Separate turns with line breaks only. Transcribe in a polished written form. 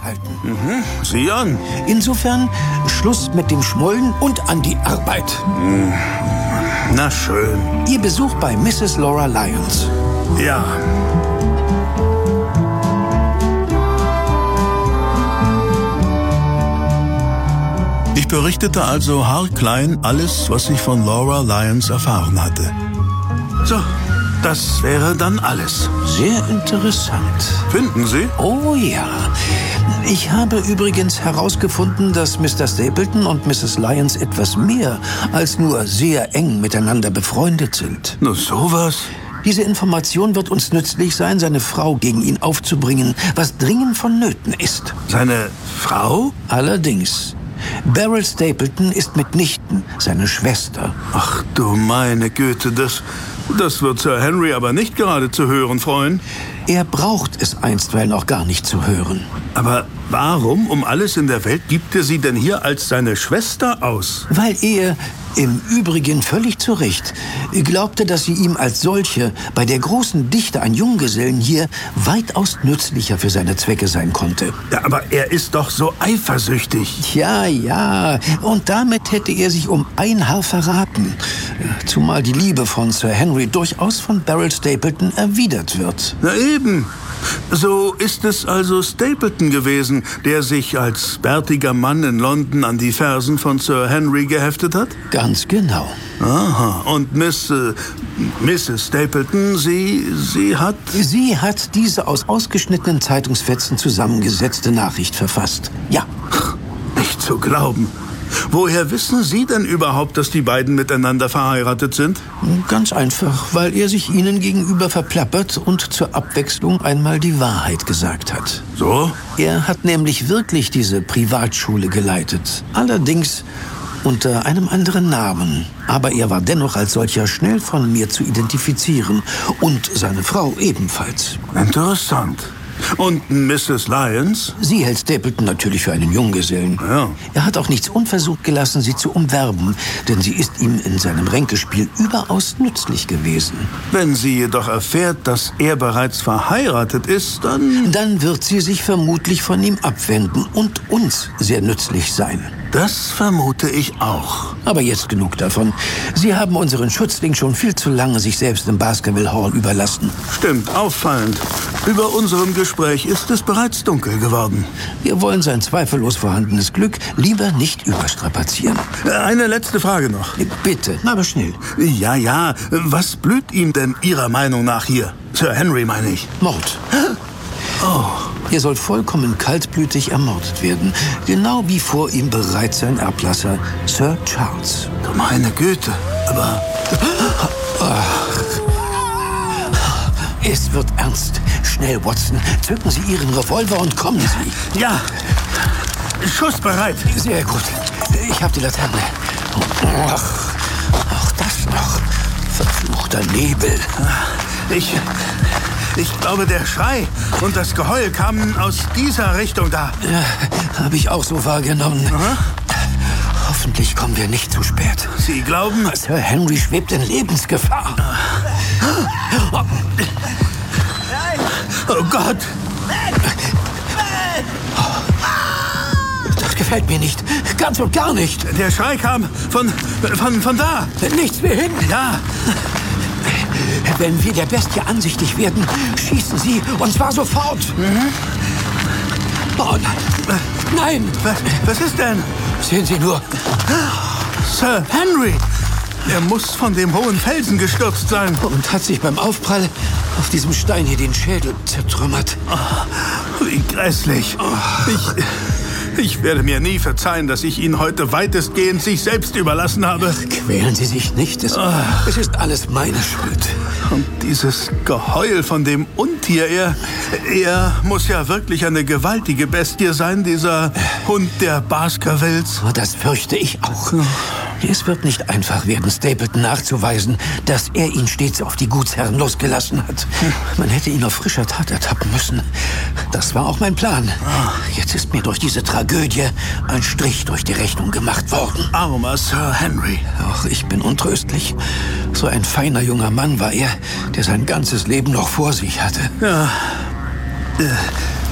halten.
Sieh an.
Insofern Schluss mit dem Schmollen und an die Arbeit.
Na schön.
Ihr Besuch bei Mrs. Laura Lyons.
Ja. Ich berichtete also haarklein alles, was ich von Laura Lyons erfahren hatte. So, das wäre dann alles.
Sehr interessant.
Finden Sie?
Oh ja. Ich habe übrigens herausgefunden, dass Mr. Stapleton und Mrs. Lyons etwas mehr als nur sehr eng miteinander befreundet sind.
Nur sowas?
Diese Information wird uns nützlich sein, seine Frau gegen ihn aufzubringen, was dringend vonnöten ist.
Seine Frau?
Allerdings. Beryl Stapleton ist mitnichten seine Schwester.
Ach du meine Güte, das wird Sir Henry aber nicht gerade zu hören freuen.
Er braucht es einstweilen auch gar nicht zu hören.
Aber warum um alles in der Welt gibt er sie denn hier als seine Schwester aus?
Weil er, im Übrigen völlig zu Recht, glaubte, dass sie ihm als solche bei der großen Dichte an Junggesellen hier weitaus nützlicher für seine Zwecke sein konnte.
Ja, aber er ist doch so eifersüchtig.
Ja, und damit hätte er sich um ein Haar verraten. Zumal die Liebe von Sir Henry durchaus von Beryl Stapleton erwidert wird.
Na eben. So ist es also Stapleton gewesen, der sich als bärtiger Mann in London an die Fersen von Sir Henry geheftet hat?
Ganz genau.
Aha. Und Mrs. Stapleton, sie hat...
Sie hat diese aus ausgeschnittenen Zeitungsfetzen zusammengesetzte Nachricht verfasst. Ja.
Nicht zu glauben. Woher wissen Sie denn überhaupt, dass die beiden miteinander verheiratet sind?
Ganz einfach, weil er sich ihnen gegenüber verplappert und zur Abwechslung einmal die Wahrheit gesagt hat.
So?
Er hat nämlich wirklich diese Privatschule geleitet. Allerdings unter einem anderen Namen. Aber er war dennoch als solcher schnell von mir zu identifizieren. Und seine Frau ebenfalls.
Interessant. Und Mrs. Lyons?
Sie hält Stapleton natürlich für einen Junggesellen.
Ja.
Er hat auch nichts unversucht gelassen, sie zu umwerben, denn sie ist ihm in seinem Ränkespiel überaus nützlich gewesen.
Wenn sie jedoch erfährt, dass er bereits verheiratet ist, dann...
Dann wird sie sich vermutlich von ihm abwenden und uns sehr nützlich sein.
Das vermute ich auch.
Aber jetzt genug davon. Sie haben unseren Schützling schon viel zu lange sich selbst im Baskerville Hall überlassen.
Stimmt, auffallend. Über unserem Gespräch ist es bereits dunkel geworden.
Wir wollen sein zweifellos vorhandenes Glück lieber nicht überstrapazieren.
Eine letzte Frage noch.
Bitte, aber schnell.
Ja. Was blüht ihm denn Ihrer Meinung nach hier? Sir Henry, meine ich.
Mord.
Oh.
Er soll vollkommen kaltblütig ermordet werden. Genau wie vor ihm bereits sein Erblasser, Sir Charles.
Du meine Güte, aber...
Es wird ernst. Schnell, Watson. Zücken Sie Ihren Revolver und kommen Sie.
Ja, schussbereit.
Sehr gut. Ich habe die Laterne. Auch das noch. Verfluchter Nebel.
Ich glaube, der Schrei und das Geheul kamen aus dieser Richtung da.
Ja, habe ich auch so wahrgenommen.
Aha.
Hoffentlich kommen wir nicht zu spät.
Sie glauben...
Sir Henry schwebt in Lebensgefahr.
Oh Gott!
Das gefällt mir nicht. Ganz und gar nicht.
Der Schrei kam von da.
Nichts mehr hin.
Ja.
Wenn wir der Bestie ansichtig werden, schießen Sie, und zwar sofort. Oh nein. Nein.
Was ist denn?
Sehen Sie nur.
Sir Henry. Er muss von dem hohen Felsen gestürzt sein.
Und hat sich beim Aufprall auf diesem Stein hier den Schädel zertrümmert.
Oh, wie grässlich. Ich werde mir nie verzeihen, dass ich ihn heute weitestgehend sich selbst überlassen habe.
Quälen Sie sich nicht. Es ist alles meine Schuld.
Und dieses Geheul von dem Untier, er muss ja wirklich eine gewaltige Bestie sein, dieser Hund der Baskervilles.
Das fürchte ich auch. Es wird nicht einfach werden, Stapleton nachzuweisen, dass er ihn stets auf die Gutsherren losgelassen hat. Man hätte ihn auf frischer Tat ertappen müssen. Das war auch mein Plan. Jetzt ist mir durch diese Tragödie ein Strich durch die Rechnung gemacht worden.
Armer Sir Henry.
Ach, ich bin untröstlich. So ein feiner junger Mann war er, der sein ganzes Leben noch vor sich hatte.
Ja.